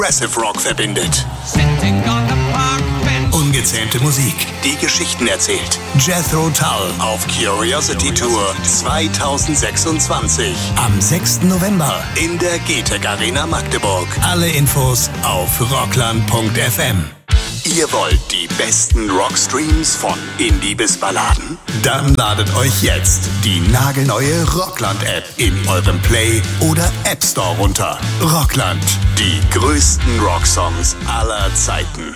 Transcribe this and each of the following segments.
Progressive Rock verbindet. Ungezähmte Musik, die Geschichten erzählt. Jethro Tull auf Curiosity Tour 2026. Am 6. November in der GTEC Arena Magdeburg. Alle Infos auf rockland.fm. Ihr wollt die besten Rockstreams von Indie bis Balladen? Dann ladet euch jetzt die nagelneue Rockland-App in eurem Play- oder App Store runter. Rockland, die größten Rocksongs aller Zeiten.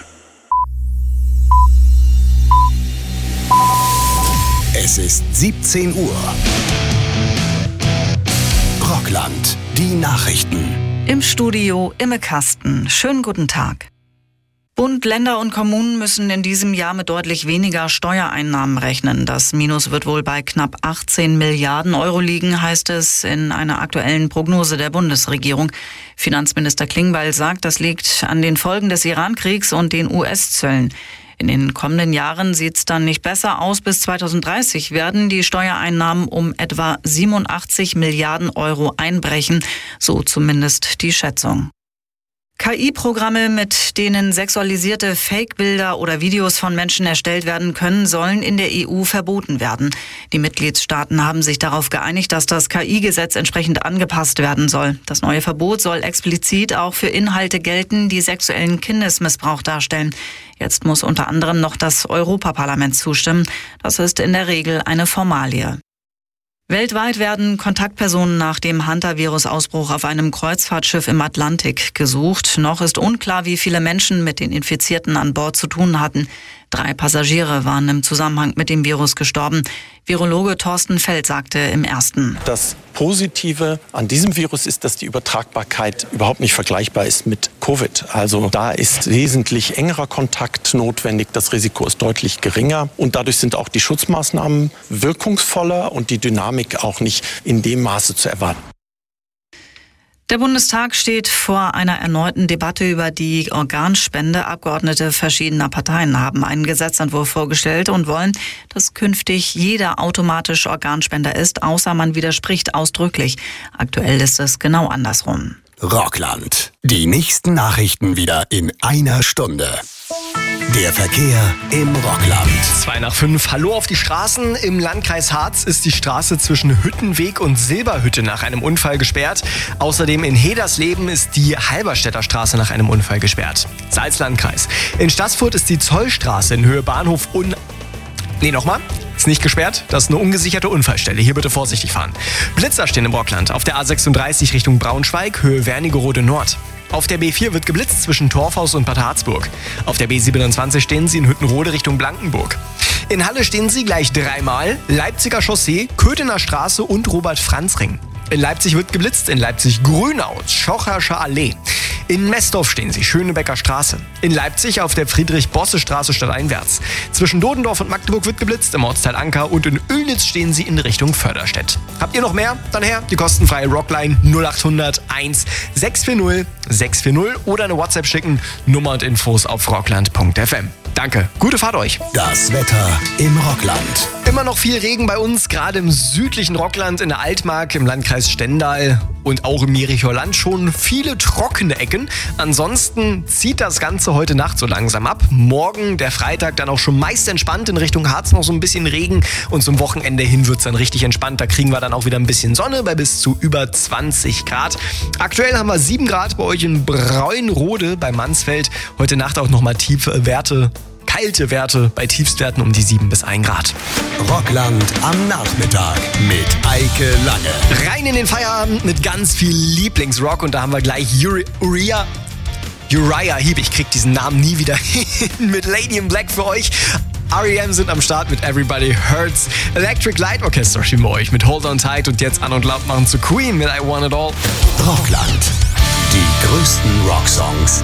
Es ist 17 Uhr. Rockland, die Nachrichten. Im Studio Imme Kasten. Schönen guten Tag. Bund, Länder und Kommunen müssen in diesem Jahr mit deutlich weniger Steuereinnahmen rechnen. Das Minus wird wohl bei knapp 18 Milliarden Euro liegen, heißt es in einer aktuellen Prognose der Bundesregierung. Finanzminister Klingbeil sagt, das liegt an den Folgen des Iran-Kriegs und den US-Zöllen. In den kommenden Jahren sieht es dann nicht besser aus. Bis 2030 werden die Steuereinnahmen um etwa 87 Milliarden Euro einbrechen, so zumindest die Schätzung. KI-Programme, mit denen sexualisierte Fake-Bilder oder Videos von Menschen erstellt werden können, sollen in der EU verboten werden. Die Mitgliedstaaten haben sich darauf geeinigt, dass das KI-Gesetz entsprechend angepasst werden soll. Das neue Verbot soll explizit auch für Inhalte gelten, die sexuellen Kindesmissbrauch darstellen. Jetzt muss unter anderem noch das Europaparlament zustimmen. Das ist in der Regel eine Formalie. Weltweit werden Kontaktpersonen nach dem Hantavirus-Ausbruch auf einem Kreuzfahrtschiff im Atlantik gesucht. Noch ist unklar, wie viele Menschen mit den Infizierten an Bord zu tun hatten. 3 Passagiere waren im Zusammenhang mit dem Virus gestorben. Virologe Thorsten Feld sagte im Ersten: Das Positive an diesem Virus ist, dass die Übertragbarkeit überhaupt nicht vergleichbar ist mit Covid. Also da ist wesentlich engerer Kontakt notwendig, das Risiko ist deutlich geringer und dadurch sind auch die Schutzmaßnahmen wirkungsvoller und die Dynamik auch nicht in dem Maße zu erwarten. Der Bundestag steht vor einer erneuten Debatte über die Organspende. Abgeordnete verschiedener Parteien haben einen Gesetzentwurf vorgestellt und wollen, dass künftig jeder automatisch Organspender ist, außer man widerspricht ausdrücklich. Aktuell ist es genau andersrum. Rockland. Die nächsten Nachrichten wieder in einer Stunde. Der Verkehr im Rockland. 4:02. Hallo auf die Straßen. Im Landkreis Harz ist die Straße zwischen Hüttenweg und Silberhütte nach einem Unfall gesperrt. Außerdem in Hedersleben ist die Halberstädter Straße nach einem Unfall gesperrt. Salzlandkreis. In Staßfurt ist die Zollstraße in Höhe Bahnhof ist nicht gesperrt, das ist eine ungesicherte Unfallstelle. Hier bitte vorsichtig fahren. Blitzer stehen im Rockland. Auf der A36 Richtung Braunschweig, Höhe Wernigerode Nord. Auf der B4 wird geblitzt zwischen Torfhaus und Bad Harzburg. Auf der B27 stehen sie in Hüttenrode Richtung Blankenburg. In Halle stehen sie gleich 3-mal. Leipziger Chaussee, Köthener Straße und Robert-Franz-Ring. In Leipzig wird geblitzt, in Leipzig-Grünau, Schocherscher Allee. In Messdorf stehen sie, Schönebecker Straße. In Leipzig auf der Friedrich-Bosse-Straße stadteinwärts. Zwischen Dodendorf und Magdeburg wird geblitzt, im Ortsteil Anker und in Oelnitz stehen sie in Richtung Förderstedt. Habt ihr noch mehr? Dann her, die kostenfreie Rockline 0800 1 640 640 oder eine WhatsApp schicken, Nummer und Infos auf rockland.fm. Danke, gute Fahrt euch. Das Wetter im Rockland. Immer noch viel Regen bei uns, gerade im südlichen Rockland, in der Altmark, im Landkreis Stendal und auch im Jerichoer Land schon viele trockene Ecken. Ansonsten zieht das Ganze heute Nacht so langsam ab. Morgen, der Freitag, dann auch schon meist entspannt, in Richtung Harz noch so ein bisschen Regen und zum Wochenende hin wird es dann richtig entspannt. Da kriegen wir dann auch wieder ein bisschen Sonne bei bis zu über 20 Grad. Aktuell haben wir 7 Grad bei euch in Braunrode bei Mansfeld. Heute Nacht auch nochmal kalte Werte bei Tiefstwerten um die 7 bis 1 Grad. Rockland am Nachmittag mit Eike Lange. Rein in den Feierabend mit ganz viel Lieblingsrock und da haben wir gleich Uriah Heep. Ich krieg diesen Namen nie wieder hin mit Lady in Black für euch. R.E.M. sind am Start mit Everybody Hurts. Electric Light Orchestra spielen wir euch mit Hold On Tight und jetzt an und laut machen zu Queen mit I Want It All. Rockland. Die größten Rocksongs